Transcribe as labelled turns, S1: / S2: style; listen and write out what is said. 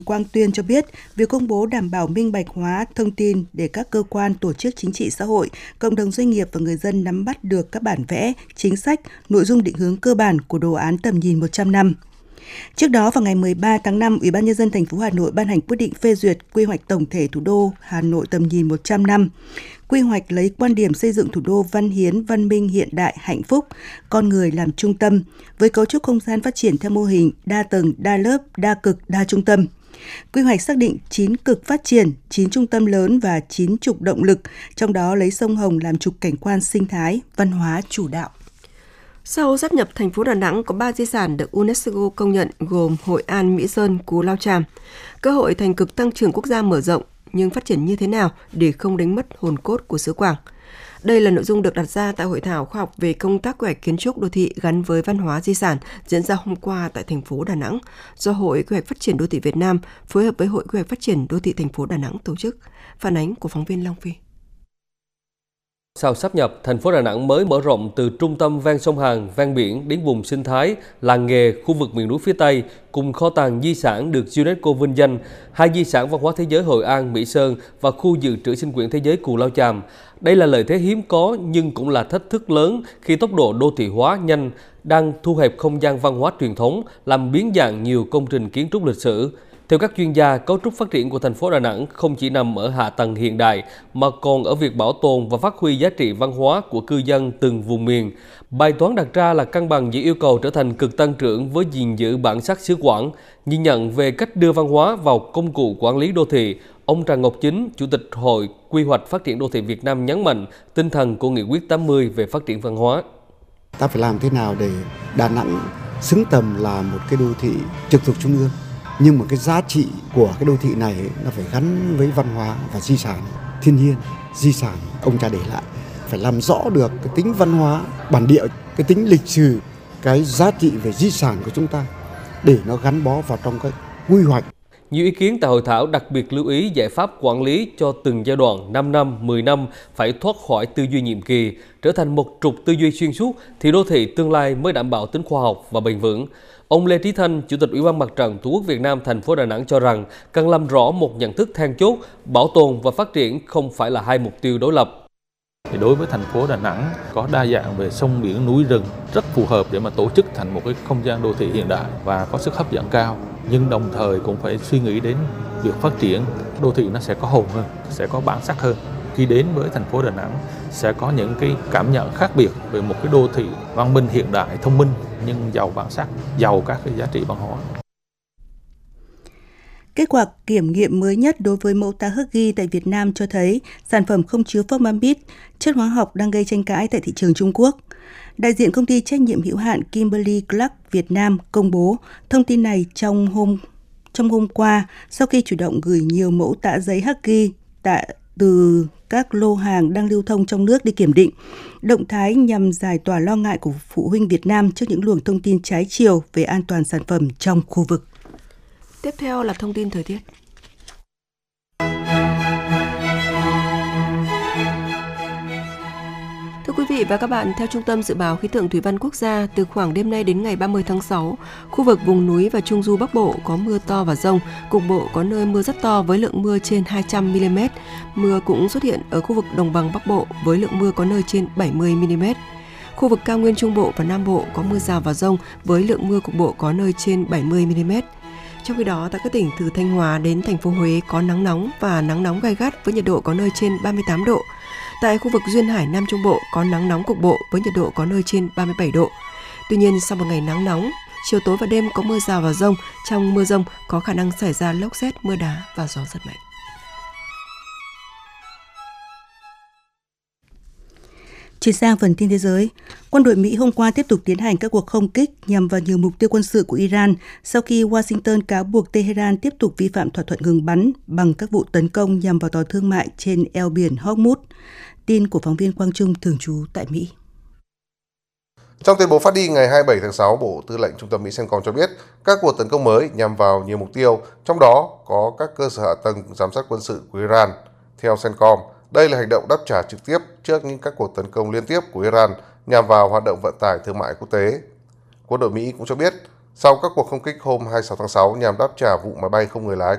S1: Quang Tuyên cho biết, việc công bố đảm bảo minh bạch hóa thông tin để các cơ quan, tổ chức chính trị xã hội, cộng đồng doanh nghiệp và người dân nắm bắt được các bản vẽ, chính sách, nội dung định hướng cơ bản của đồ án tầm nhìn 100 năm. Trước đó, vào ngày 13 tháng 5, Ủy ban Nhân dân thành phố Hà Nội ban hành quyết định phê duyệt quy hoạch tổng thể thủ đô Hà Nội tầm nhìn 100 năm. Quy hoạch lấy quan điểm xây dựng thủ đô văn hiến, văn minh, hiện đại, hạnh phúc, con người làm trung tâm, với cấu trúc không gian phát triển theo mô hình đa tầng, đa lớp, đa cực, đa trung tâm. Quy hoạch xác định 9 cực phát triển, 9 trung tâm lớn và 9 trục động lực, trong đó lấy sông Hồng làm trục cảnh quan sinh thái, văn hóa chủ đạo.
S2: Sau sáp nhập, thành phố Đà Nẵng có 3 di sản được UNESCO công nhận gồm Hội An, Mỹ Sơn, Cù Lao Chàm. Cơ hội thành cực tăng trưởng quốc gia mở rộng, nhưng phát triển như thế nào để không đánh mất hồn cốt của xứ Quảng? Đây là nội dung được đặt ra tại Hội thảo khoa học về công tác quy hoạch kiến trúc đô thị gắn với văn hóa di sản diễn ra hôm qua tại thành phố Đà Nẵng, do Hội Quy hoạch Phát triển Đô thị Việt Nam phối hợp với Hội Quy hoạch Phát triển Đô thị thành phố Đà Nẵng tổ chức. Phản ánh của phóng viên Long Phi.
S3: Sau sáp nhập, thành phố Đà Nẵng mới mở rộng từ trung tâm ven sông Hàn, ven biển đến vùng sinh thái, làng nghề, khu vực miền núi phía Tây, cùng kho tàng di sản được UNESCO vinh danh, 2 di sản văn hóa thế giới Hội An, Mỹ Sơn và khu dự trữ sinh quyển thế giới Cù Lao Chàm. Đây là lợi thế hiếm có nhưng cũng là thách thức lớn khi tốc độ đô thị hóa nhanh đang thu hẹp không gian văn hóa truyền thống, làm biến dạng nhiều công trình kiến trúc lịch sử. Theo các chuyên gia, cấu trúc phát triển của thành phố Đà Nẵng không chỉ nằm ở hạ tầng hiện đại mà còn ở việc bảo tồn và phát huy giá trị văn hóa của cư dân từng vùng miền. Bài toán đặt ra là cân bằng giữa yêu cầu trở thành cực tăng trưởng với gìn giữ bản sắc xứ Quảng. Nhìn nhận về cách đưa văn hóa vào công cụ quản lý đô thị, ông Trần Ngọc Chính, Chủ tịch Hội Quy hoạch Phát triển Đô thị Việt Nam nhấn mạnh tinh thần của Nghị quyết 80 về phát triển văn hóa.
S4: Ta phải làm thế nào để Đà Nẵng xứng tầm là một cái đô thị trực thuộc trung ương. Nhưng mà cái giá trị của cái đô thị này nó phải gắn với văn hóa và di sản thiên nhiên, di sản ông cha để lại. Phải làm rõ được cái tính văn hóa bản địa, cái tính lịch sử, cái giá trị về di sản của chúng ta để nó gắn bó vào trong cái quy hoạch.
S3: Nhiều ý kiến tại hội thảo đặc biệt lưu ý giải pháp quản lý cho từng giai đoạn 5 năm, 10 năm phải thoát khỏi tư duy nhiệm kỳ, trở thành một trục tư duy xuyên suốt thì đô thị tương lai mới đảm bảo tính khoa học và bền vững. Ông Lê Trí Thanh, Chủ tịch Ủy ban Mặt trận Tổ quốc Việt Nam thành phố Đà Nẵng cho rằng cần làm rõ một nhận thức then chốt, bảo tồn và phát triển không phải là hai mục tiêu đối lập.
S5: Đối với thành phố Đà Nẵng có đa dạng về sông biển, núi rừng rất phù hợp để mà tổ chức thành một cái không gian đô thị hiện đại và có sức hấp dẫn cao, nhưng đồng thời cũng phải suy nghĩ đến việc phát triển đô thị nó sẽ có hồn hơn, sẽ có bản sắc hơn. Khi đến với thành phố Đà Nẵng sẽ có những cái cảm nhận khác biệt về một cái đô thị văn minh hiện đại, thông minh nhưng giàu bản sắc, giàu các cái giá trị văn hóa.
S1: Kết quả kiểm nghiệm mới nhất đối với mẫu Tahuggi tại Việt Nam cho thấy sản phẩm không chứa formaldehyde, chất hóa học đang gây tranh cãi tại thị trường Trung Quốc. Đại diện công ty trách nhiệm hữu hạn Kimberly-Clark Việt Nam công bố thông tin này trong hôm qua sau khi chủ động gửi nhiều mẫu tạ giấy Huggi từ các lô hàng đang lưu thông trong nước đi kiểm định. Động thái nhằm giải tỏa lo ngại của phụ huynh Việt Nam trước những luồng thông tin trái chiều về an toàn sản phẩm trong khu vực.
S2: Tiếp theo là thông tin thời tiết. Thưa quý vị và các bạn, theo Trung tâm Dự báo Khí tượng Thủy văn Quốc gia, từ khoảng đêm nay đến ngày 30 tháng 6, khu vực vùng núi và Trung du Bắc Bộ có mưa to và dông, cục bộ có nơi mưa rất to với lượng mưa trên 200 mm. Mưa cũng xuất hiện ở khu vực Đồng bằng Bắc Bộ với lượng mưa có nơi trên 70 mm. Khu vực cao nguyên Trung Bộ và Nam Bộ có mưa rào và dông với lượng mưa cục bộ có nơi trên 70 mm. Trong khi đó, tại các tỉnh từ Thanh Hóa đến thành phố Huế có nắng nóng và nắng nóng gay gắt với nhiệt độ có nơi trên 38 độ. Tại khu vực Duyên Hải Nam Trung Bộ có nắng nóng cục bộ với nhiệt độ có nơi trên 37 độ. Tuy nhiên, sau một ngày nắng nóng, chiều tối và đêm có mưa rào và dông. Trong mưa dông có khả năng xảy ra lốc sét, mưa đá và gió giật mạnh.
S1: Chuyển sang phần tin thế giới, quân đội Mỹ hôm qua tiếp tục tiến hành các cuộc không kích nhằm vào nhiều mục tiêu quân sự của Iran sau khi Washington cáo buộc Tehran tiếp tục vi phạm thỏa thuận ngừng bắn bằng các vụ tấn công nhằm vào tàu thương mại trên eo biển Hormuz. Tin của phóng viên Quang Trung thường trú tại Mỹ.
S6: Trong tuyên bố phát đi ngày 27 tháng 6, Bộ Tư lệnh Trung tâm Mỹ CENTCOM cho biết các cuộc tấn công mới nhằm vào nhiều mục tiêu, trong đó có các cơ sở hạ tầng giám sát quân sự của Iran. Theo CENTCOM, đây là hành động đáp trả trực tiếp trước những các cuộc tấn công liên tiếp của Iran nhằm vào hoạt động vận tải thương mại quốc tế. Quân đội Mỹ cũng cho biết, sau các cuộc không kích hôm 26 tháng 6 nhằm đáp trả vụ máy bay không người lái